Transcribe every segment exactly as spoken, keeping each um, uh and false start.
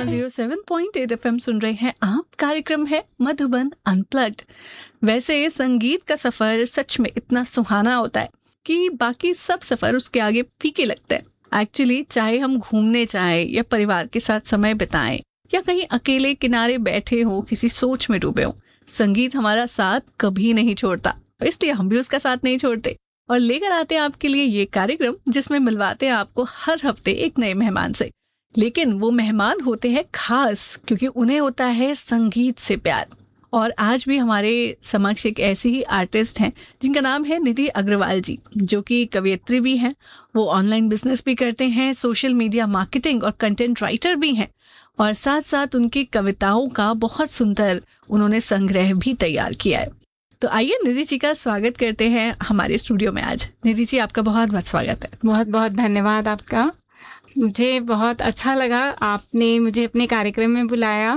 One zero seven point eight FM सुन रहे हैं आप। कार्यक्रम है मधुबन अनप्लग्ड। वैसे संगीत का सफर सच में इतना सुहाना होता है कि बाकी सब सफर उसके आगे फीके लगते हैं। एक्चुअली चाहे हम घूमने जाएं या परिवार के साथ समय बिताएं या कहीं अकेले किनारे बैठे हो किसी सोच में डूबे हो, संगीत हमारा साथ कभी नहीं छोड़ता। इसलिए हम भी उसका साथ नहीं छोड़ते और लेकर आते हैं आपके लिए ये कार्यक्रम जिसमें मिलवाते हैं आपको हर हफ्ते एक नए मेहमान से। लेकिन वो मेहमान होते हैं खास क्योंकि उन्हें होता है संगीत से प्यार। और आज भी हमारे समक्ष एक ऐसी ही आर्टिस्ट हैं जिनका नाम है निधि अग्रवाल जी, जो कि कवयित्री भी हैं। वो ऑनलाइन बिजनेस भी करते हैं, सोशल मीडिया मार्केटिंग और कंटेंट राइटर भी हैं और साथ साथ उनकी कविताओं का बहुत सुंदर उन्होंने संग्रह भी तैयार किया है। तो आइए निधि जी का स्वागत करते हैं हमारे स्टूडियो में आज। निधि जी, आपका बहुत बहुत स्वागत है। बहुत बहुत धन्यवाद आपका। मुझे बहुत अच्छा लगा आपने मुझे अपने कार्यक्रम में बुलाया।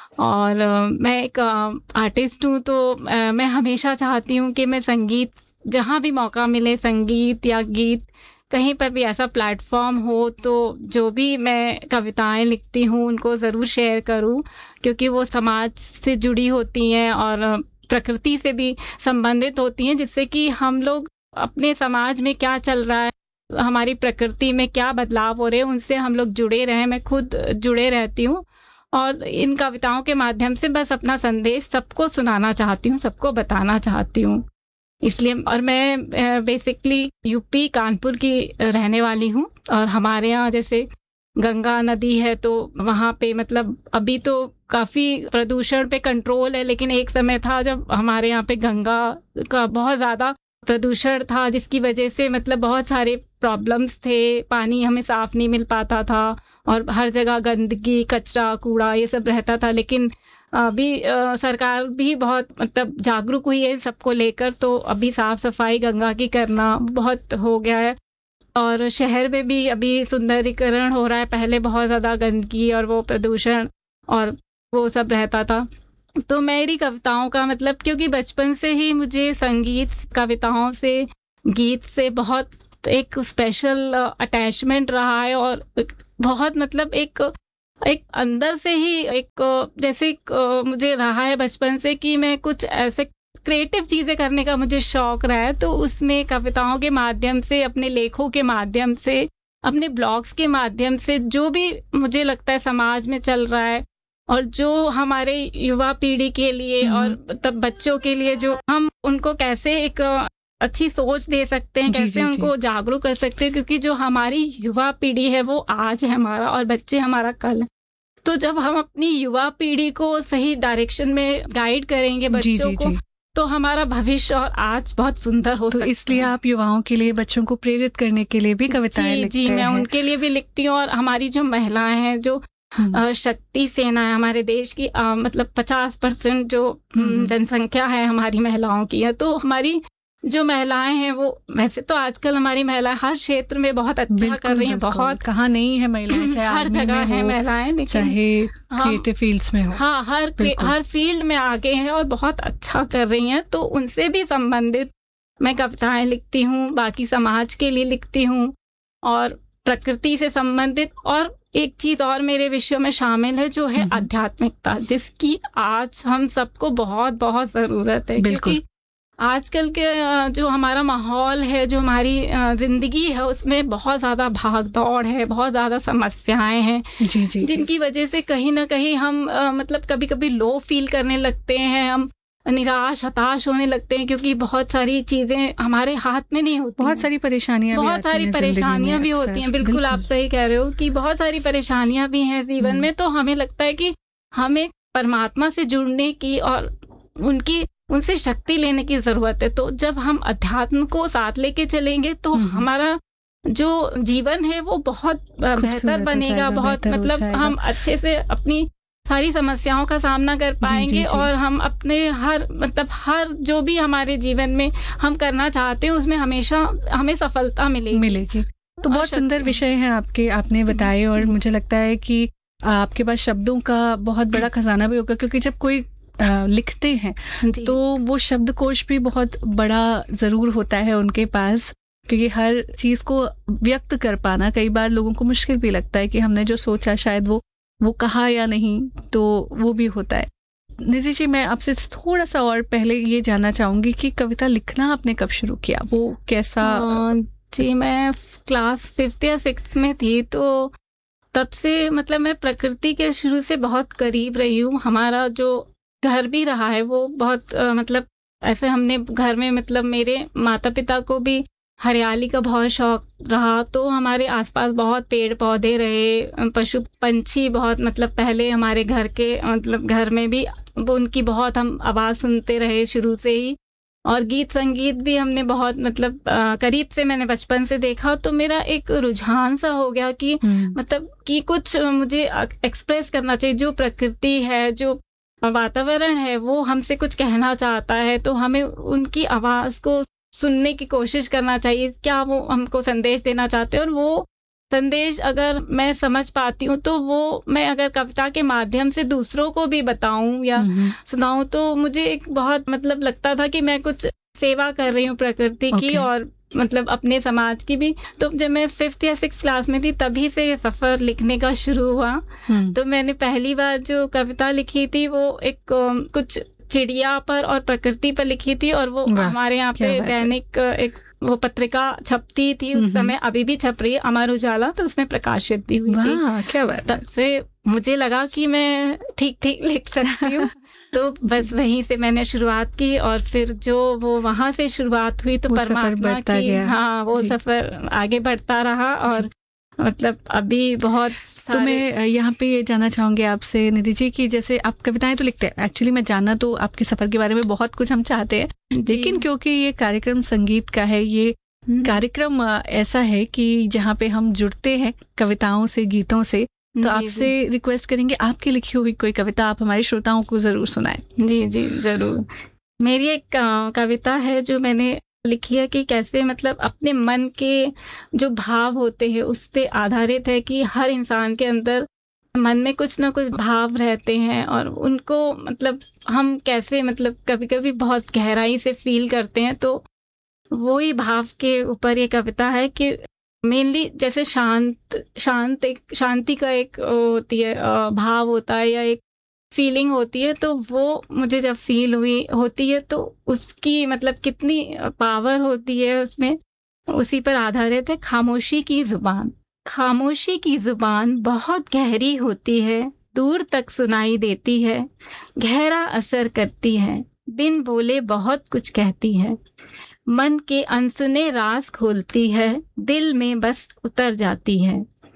और uh, मैं एक आर्टिस्ट हूँ तो uh, मैं हमेशा चाहती हूँ कि मैं संगीत, जहाँ भी मौका मिले, संगीत या गीत कहीं पर भी ऐसा प्लेटफॉर्म हो तो जो भी मैं कविताएं लिखती हूँ उनको ज़रूर शेयर करूँ, क्योंकि वो समाज से जुड़ी होती हैं और प्रकृति से भी संबंधित होती हैं, जिससे कि हम लोग अपने समाज में क्या चल रहा है, हमारी प्रकृति में क्या बदलाव हो रहे हैं, उनसे हम लोग जुड़े रहें। मैं खुद जुड़े रहती हूँ और इन कविताओं के माध्यम से बस अपना संदेश सबको सुनाना चाहती हूँ, सबको बताना चाहती हूँ। इसलिए और मैं बेसिकली यूपी कानपुर की रहने वाली हूँ और हमारे यहाँ जैसे गंगा नदी है तो वहाँ पे मतलब अभी तो काफ़ी प्रदूषण पे कंट्रोल है, लेकिन एक समय था जब हमारे यहाँ पे गंगा का बहुत ज़्यादा प्रदूषण था, जिसकी वजह से मतलब बहुत सारे प्रॉब्लम्स थे। पानी हमें साफ नहीं मिल पाता था और हर जगह गंदगी, कचरा, कूड़ा ये सब रहता था। लेकिन अभी आ, सरकार भी बहुत मतलब जागरूक हुई है सबको लेकर, तो अभी साफ सफाई गंगा की करना बहुत हो गया है और शहर में भी अभी सुंदरीकरण हो रहा है। पहले बहुत ज़्यादा गंदगी और वो प्रदूषण और वो सब रहता था। तो मेरी कविताओं का मतलब, क्योंकि बचपन से ही मुझे संगीत, कविताओं से, गीत से बहुत एक स्पेशल अटैचमेंट रहा है और बहुत मतलब एक एक अंदर से ही एक जैसे एक, मुझे रहा है बचपन से कि मैं कुछ ऐसे क्रिएटिव चीज़ें करने का मुझे शौक रहा है। तो उसमें कविताओं के माध्यम से, अपने लेखों के माध्यम से, अपने ब्लॉग्स के माध्यम से जो भी मुझे लगता है समाज में चल रहा है और जो हमारे युवा पीढ़ी के लिए और तब बच्चों के लिए, जो हम उनको कैसे एक अच्छी सोच दे सकते हैं, कैसे जी, जी, उनको जी. जागरूक कर सकते हैं, क्योंकि जो हमारी युवा पीढ़ी है वो आज है हमारा और बच्चे हमारा कल है। तो जब हम अपनी युवा पीढ़ी को सही डायरेक्शन में गाइड करेंगे बच्चों जी, जी, को जी. तो हमारा भविष्य और आज बहुत सुंदर हो तो सकता है। इसलिए आप युवाओं के लिए, बच्चों को प्रेरित करने के लिए भी कविताएं लिखते हैं। जी, मैं उनके लिए भी लिखती हूँ। और हमारी जो महिलाएं हैं, जो शक्ति सेना है हमारे देश की, आ, मतलब पचास परसेंट जो जनसंख्या है हमारी महिलाओं की है, तो हमारी जो महिलाएं हैं वो, वैसे तो आजकल हमारी महिलाएं हर क्षेत्र में बहुत अच्छा कर रही हैं। बहुत कहाँ नहीं है महिलाएं, चाहे हर जगह है महिलाएं, चाहे क्रिएटिव फील्ड्स में हो, हाँ हर हर फील्ड में आगे हैं और बहुत अच्छा कर रही हैं। तो उनसे भी संबंधित मैं कविताएं लिखती हूँ, बाकी समाज के लिए लिखती हूँ और प्रकृति से संबंधित। और एक चीज और मेरे विषयों में शामिल है जो है आध्यात्मिकता, जिसकी आज हम सबको बहुत बहुत जरूरत है। क्योंकि आजकल के जो हमारा माहौल है, जो हमारी जिंदगी है, उसमें बहुत ज्यादा भाग दौड़ है, बहुत ज्यादा समस्याएं हैं जी, जी, जिनकी वजह से कहीं ना कहीं हम मतलब कभी कभी लो फील करने लगते हैं, हम निराश, हताश होने लगते हैं, क्योंकि बहुत सारी चीजें हमारे हाथ में नहीं होती, बहुत सारी परेशानियां बहुत सारी परेशानियां भी होती हैं। बिल्कुल आप सही कह रहे हो कि बहुत सारी परेशानियां भी हैं जीवन में। तो हमें लगता है कि हमें परमात्मा से जुड़ने की और उनकी उनसे शक्ति लेने की जरूरत है। तो जब हम अध्यात्म को साथ लेके चलेंगे तो हमारा जो जीवन है वो बहुत बेहतर बनेगा, बहुत मतलब हम अच्छे से अपनी सारी समस्याओं का सामना कर पाएंगे जी, जी, जी. और हम अपने हर मतलब हर जो भी हमारे जीवन में हम करना चाहते हैं उसमें हमेशा हमें सफलता मिलेगी मिलेगी तो बहुत सुंदर विषय है आपके, आपने बताए। और मुझे लगता है कि आपके पास शब्दों का बहुत बड़ा खजाना भी होगा, क्योंकि जब कोई आ, लिखते हैं तो वो शब्दकोश भी बहुत बड़ा जरूर होता है उनके पास, क्योंकि हर चीज को व्यक्त कर पाना कई बार लोगों को मुश्किल भी लगता है कि हमने जो सोचा शायद वो वो कहा या नहीं, तो वो भी होता है। निधि जी, मैं आपसे थोड़ा सा और पहले ये जानना चाहूँगी कि कविता लिखना आपने कब शुरू किया, वो कैसा? जी, मैं क्लास फिफ्थ या सिक्स्थ में थी, तो तब से मतलब मैं प्रकृति के शुरू से बहुत करीब रही हूँ। हमारा जो घर भी रहा है वो बहुत आ, मतलब ऐसे हमने घर में मतलब मेरे माता पिता को भी हरियाली का बहुत शौक रहा, तो हमारे आसपास बहुत पेड़ पौधे रहे, पशु पंछी बहुत, मतलब पहले हमारे घर के मतलब घर में भी उनकी बहुत हम आवाज़ सुनते रहे शुरू से ही। और गीत संगीत भी हमने बहुत मतलब आ, करीब से मैंने बचपन से देखा, तो मेरा एक रुझान सा हो गया कि मतलब कि कुछ मुझे एक्सप्रेस करना चाहिए। जो प्रकृति है, जो वातावरण है, वो हमसे कुछ कहना चाहता है, तो हमें उनकी आवाज़ को सुनने की कोशिश करना चाहिए। क्या वो हमको संदेश देना चाहते हैं, और वो संदेश अगर मैं समझ पाती हूँ तो वो मैं अगर कविता के माध्यम से दूसरों को भी बताऊं या सुनाऊं, तो मुझे एक बहुत मतलब लगता था कि मैं कुछ सेवा कर रही हूँ प्रकृति की, okay. और मतलब अपने समाज की भी। तो जब मैं फिफ्थ या सिक्स क्लास में थी, तभी से ये सफ़र लिखने का शुरू हुआ। तो मैंने पहली बार जो कविता लिखी थी वो एक कुछ चिड़िया पर और प्रकृति पर लिखी थी, और वो हमारे यहाँ पे दैनिक एक वो पत्रिका छपती थी उस समय, अभी भी छप रही है, अमर उजाला, तो उसमें प्रकाशित भी हुई थी। क्या बात। तब से मुझे लगा कि मैं ठीक ठीक लिख सकती हूँ। तो बस वहीं से मैंने शुरुआत की, और फिर जो वो वहां से शुरुआत हुई, तो परमात्मा की, हाँ, वो सफर आगे बढ़ता रहा, और मतलब अभी बहुत तो मैं यहाँ पे ये जानना चाहूँगी आपसे निधि जी कि जैसे आप कविताएं तो लिखते हैं, एक्चुअली मैं जानना तो आपके सफ़र के बारे में बहुत कुछ हम चाहते हैं, लेकिन क्योंकि ये कार्यक्रम संगीत का है, ये कार्यक्रम ऐसा है कि जहाँ पे हम जुड़ते हैं कविताओं से, गीतों से, तो आपसे रिक्वेस्ट करेंगे आपकी लिखी हुई कोई कविता आप हमारे श्रोताओं को ज़रूर सुनाएं। जी जी ज़रूर। मेरी एक कविता है जो मैंने लिखी है कि कैसे मतलब अपने मन के जो भाव होते हैं उस पे आधारित है कि हर इंसान के अंदर मन में कुछ ना कुछ भाव रहते हैं, और उनको मतलब हम कैसे मतलब कभी कभी बहुत गहराई से फील करते हैं। तो वो ही भाव के ऊपर ये कविता है कि मेनली जैसे शांत शांत एक शांति का एक होती है भाव होता है, या एक फीलिंग होती है, तो वो मुझे जब फील हुई होती है तो उसकी मतलब कितनी पावर होती है उसमें, उसी पर आधारित है। खामोशी की जुबान। खामोशी की जुबान बहुत गहरी होती है, दूर तक सुनाई देती है, गहरा असर करती है, बिन बोले बहुत कुछ कहती है, मन के अनसुने राज खोलती है, दिल में बस उतर जाती है,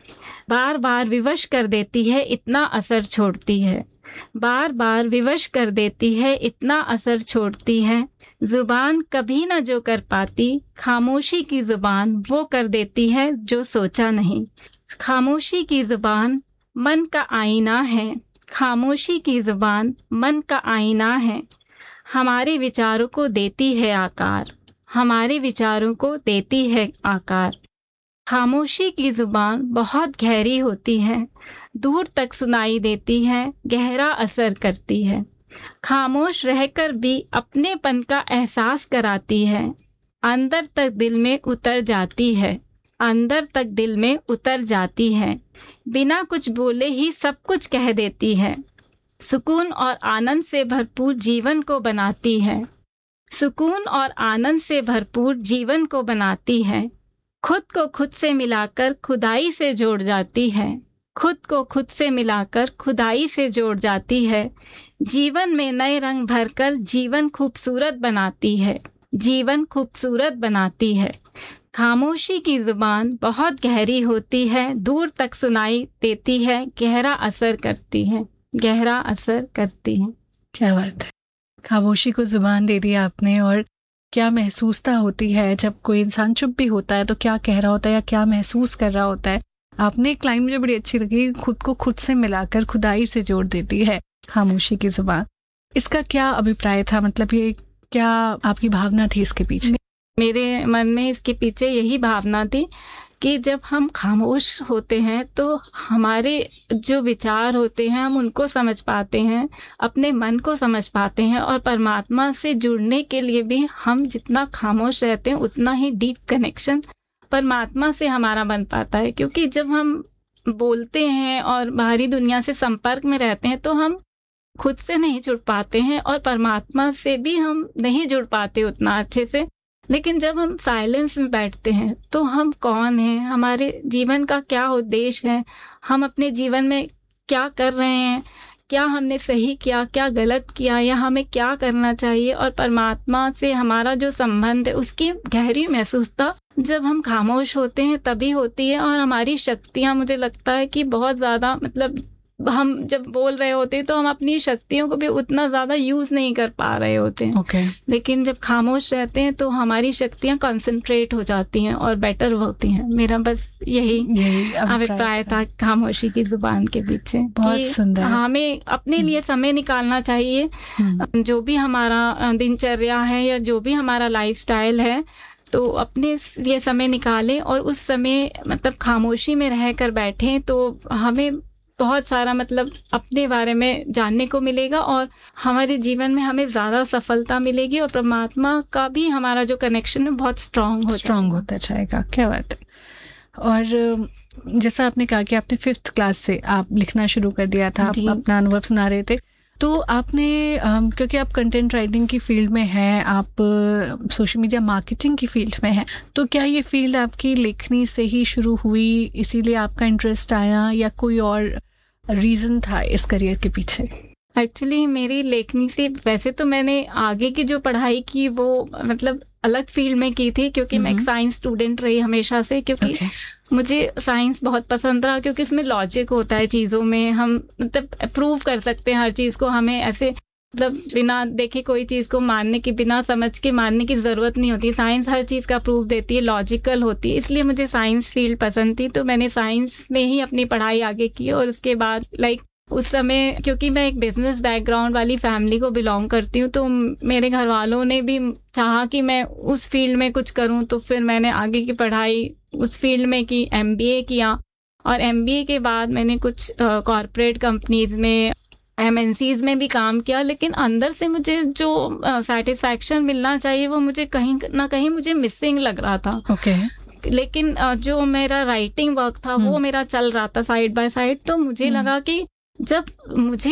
बार बार विवश कर देती है, इतना असर छोड़ती है, बार बार विवश कर देती है, इतना असर छोड़ती है, जुबान कभी न जो कर पाती, खामोशी की जुबान वो कर देती है जो सोचा नहीं। खामोशी की जुबान मन का आईना है, खामोशी की जुबान मन का आईना है, हमारे विचारों को देती है आकार, हमारे विचारों को देती है आकार। खामोशी की जुबान बहुत गहरी होती है, दूर तक सुनाई देती है, गहरा असर करती है, खामोश रहकर भी अपनेपन का एहसास कराती है, अंदर तक दिल में उतर जाती है, अंदर तक दिल में उतर जाती है, बिना कुछ बोले ही सब कुछ कह देती है, सुकून और आनंद से भरपूर जीवन को बनाती है, सुकून और आनंद से भरपूर जीवन को बनाती है, खुद को खुद से मिलाकर खुदाई से जोड़ जाती है, खुद को खुद से मिलाकर खुदाई से जोड़ जाती है, जीवन में नए रंग भरकर जीवन खूबसूरत बनाती है, जीवन खूबसूरत बनाती है। खामोशी की जुबान बहुत गहरी होती है, दूर तक सुनाई देती है, गहरा असर करती है, गहरा असर करती है। क्या बात है, खामोशी को जुबान दे दी आपने। और क्या महसूसता होती है जब कोई इंसान चुप भी होता है तो क्या कह रहा होता है या क्या महसूस कर रहा होता है। आपने एक लाइन मुझे बड़ी अच्छी लगी, खुद को खुद से मिलाकर खुदाई से जोड़ देती है खामोशी की जुबान। इसका क्या अभिप्राय था, मतलब ये क्या आपकी भावना थी इसके पीछे? मेरे मन में इसके पीछे यही भावना थी कि जब हम खामोश होते हैं तो हमारे जो विचार होते हैं हम उनको समझ पाते हैं, अपने मन को समझ पाते हैं, और परमात्मा से जुड़ने के लिए भी हम जितना खामोश रहते हैं उतना ही डीप कनेक्शन परमात्मा से हमारा बन पाता है। क्योंकि जब हम बोलते हैं और बाहरी दुनिया से संपर्क में रहते हैं तो हम खुद से नहीं जुड़ पाते हैं और परमात्मा से भी हम नहीं जुड़ पाते उतना अच्छे से। लेकिन जब हम साइलेंस में बैठते हैं तो हम कौन हैं, हमारे जीवन का क्या उद्देश्य है, हम अपने जीवन में क्या कर रहे हैं, क्या हमने सही किया, क्या गलत किया, या हमें क्या करना चाहिए, और परमात्मा से हमारा जो संबंध है उसकी गहरी महसूसता जब हम खामोश होते हैं तभी होती है। और हमारी शक्तियाँ, मुझे लगता है कि बहुत ज़्यादा, मतलब हम जब बोल रहे होते हैं तो हम अपनी शक्तियों को भी उतना ज़्यादा यूज़ नहीं कर पा रहे होते हैं। okay. लेकिन जब खामोश रहते हैं तो हमारी शक्तियाँ कंसंट्रेट हो जाती हैं और बेटर होती हैं। मेरा बस यही, यही अभिप्राय था खामोशी की जुबान के पीछे। बहुत सुंदर। हमें अपने लिए समय निकालना चाहिए। जो भी हमारा दिनचर्या है या जो भी हमारा लाइफस्टाइल है, तो अपने लिए समय निकालें और उस समय मतलब खामोशी में रहकर बैठें तो हमें बहुत सारा मतलब अपने बारे में जानने को मिलेगा और हमारे जीवन में हमें ज़्यादा सफलता मिलेगी और परमात्मा का भी हमारा जो कनेक्शन है बहुत स्ट्रांग हो स्ट्रांग होता जाएगा। क्या बात है। और जैसा आपने कहा कि आपने फिफ्थ क्लास से आप लिखना शुरू कर दिया था, आप अपना अनुभव सुना रहे थे, तो आपने क्योंकि आप कंटेंट राइटिंग की फील्ड में हैं, आप सोशल मीडिया मार्केटिंग की फील्ड में हैं, तो क्या ये फील्ड आपकी लेखनी से ही शुरू हुई, इसीलिए आपका इंटरेस्ट आया, या कोई और रीज़न था इस करियर के पीछे? एक्चुअली मेरी लेखनी से, वैसे तो मैंने आगे की जो पढ़ाई की वो मतलब अलग फील्ड में की थी, क्योंकि मैं एक साइंस स्टूडेंट रही हमेशा से, क्योंकि okay. मुझे साइंस बहुत पसंद रहा, क्योंकि इसमें लॉजिक होता है चीज़ों में, हम मतलब प्रूव कर सकते हैं हर चीज़ को, हमें ऐसे मतलब बिना देखे कोई चीज़ को मानने की, बिना समझ के मानने की ज़रूरत नहीं होती। साइंस हर चीज़ का प्रूफ देती है, लॉजिकल होती है, इसलिए मुझे साइंस फील्ड पसंद थी। तो मैंने साइंस में ही अपनी पढ़ाई आगे की और उसके बाद लाइक उस समय, क्योंकि मैं एक बिजनेस बैकग्राउंड वाली फैमिली को बिलोंग करती हूँ, तो मेरे घर वालों ने भी चाहा कि मैं उस फील्ड में कुछ करूँ, तो फिर मैंने आगे की पढ़ाई उस फील्ड में की, एमबीए किया। और एमबीए के बाद मैंने कुछ कॉर्पोरेट कंपनीज में, एमएनसीज में भी काम किया, लेकिन अंदर से मुझे जो सेटिस्फैक्शन uh, मिलना चाहिए वो मुझे कहीं ना कहीं मुझे मिसिंग लग रहा था। okay. लेकिन uh, जो मेरा राइटिंग वर्क था hmm. वो मेरा चल रहा था साइड बाय साइड। तो मुझे hmm. लगा कि जब मुझे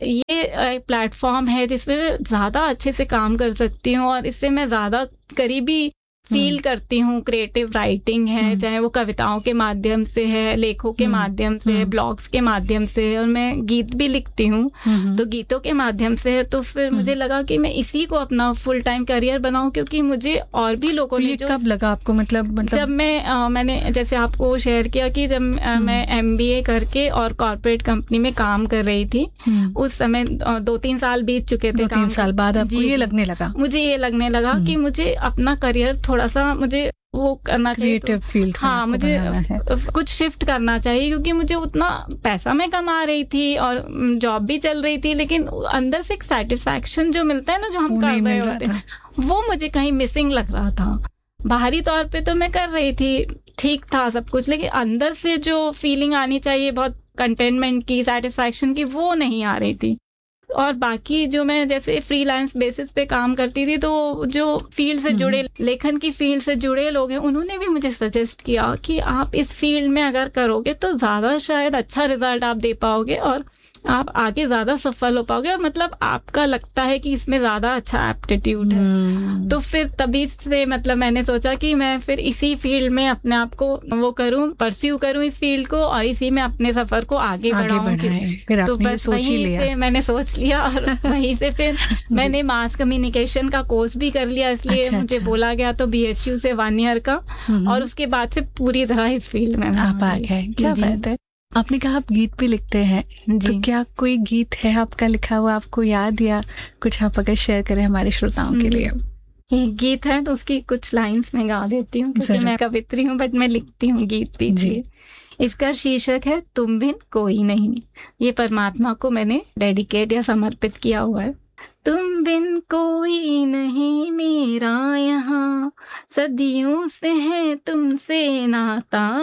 ये प्लेटफॉर्म है जिसमें मैं ज़्यादा अच्छे से काम कर सकती हूँ और इससे मैं ज़्यादा करीबी फील करती हूँ, क्रिएटिव राइटिंग है, चाहे वो कविताओं के माध्यम से है, लेखों के माध्यम से, ब्लॉग्स के माध्यम से, और मैं गीत भी लिखती हूँ तो गीतों के माध्यम से, तो फिर मुझे लगा कि मैं इसी को अपना फुल टाइम करियर बनाऊं। क्योंकि मुझे और भी लोगों ने जो, कब लगा आपको, मतलब, मतलब जब मैं आ, मैंने जैसे आपको शेयर किया कि जब आ, मैं एमबीए करके और कॉर्पोरेट कंपनी में काम कर रही थी, उस समय दो तीन साल बीत चुके थे, तीन साल बाद आपको ये लगने लगा, मुझे ये लगने लगा कि मुझे अपना करियर थोड़ा सा मुझे वो करना चाहिए, क्रिएटिव फील्ड, हाँ मुझे कुछ शिफ्ट करना चाहिए, क्योंकि मुझे उतना पैसा मैं कमा रही थी और जॉब भी चल रही थी, लेकिन अंदर से एक सेटिस्फैक्शन जो मिलता है ना, जो हम कर रहे होते हैं, वो मुझे कहीं मिसिंग लग रहा था। बाहरी तौर पे तो मैं कर रही थी, ठीक था सब कुछ, लेकिन अंदर से जो फीलिंग आनी चाहिए बहुत कंटेनमेंट की, सेटिस्फैक्शन की, वो नहीं आ रही थी। और बाकी जो मैं जैसे फ्रीलांस बेसिस पे काम करती थी, तो जो फील्ड से जुड़े, लेखन की फील्ड से जुड़े लोग हैं, उन्होंने भी मुझे सजेस्ट किया कि आप इस फील्ड में अगर करोगे तो ज़्यादा शायद अच्छा रिजल्ट आप दे पाओगे और आप आगे ज़्यादा सफल हो पाओगे, और मतलब आपका लगता है कि इसमें ज़्यादा अच्छा एप्टीट्यूड है। hmm. तो फिर तभी से मतलब मैंने सोचा कि मैं फिर इसी फील्ड में अपने आप को वो करूं, परस्यू करूं इस फील्ड को, और इसी में अपने सफर को आगे, आगे बढ़ाऊं। तो बस वहीं से मैंने सोच लिया और वहीं से फिर मैंने मास कम्युनिकेशन का कोर्स भी कर लिया, इसलिए अच्छा, मुझे अच्छा। बोला गया तो बीएचयू से वन ईयर का, और उसके बाद से पूरी तरह इस फील्ड में आप आ गए। क्या बात है। आपने कहा आप गीत भी लिखते हैं, तो क्या कोई गीत है आपका लिखा हुआ आपको याद, या कुछ आप अगर शेयर करें हमारे श्रोताओं के लिए? एक गीत है तो उसकी कुछ लाइंस मैं गा देती हूँ, क्योंकि मैं कवित्री हूँ बट मैं लिखती हूँ गीत भी। इसका शीर्षक है तुम बिन कोई नहीं। ये परमात्मा को मैंने डेडिकेट या समर्पित किया हुआ है। तुम बिन कोई नहीं मेरा यहाँ, सदियों से है तुमसे नाता,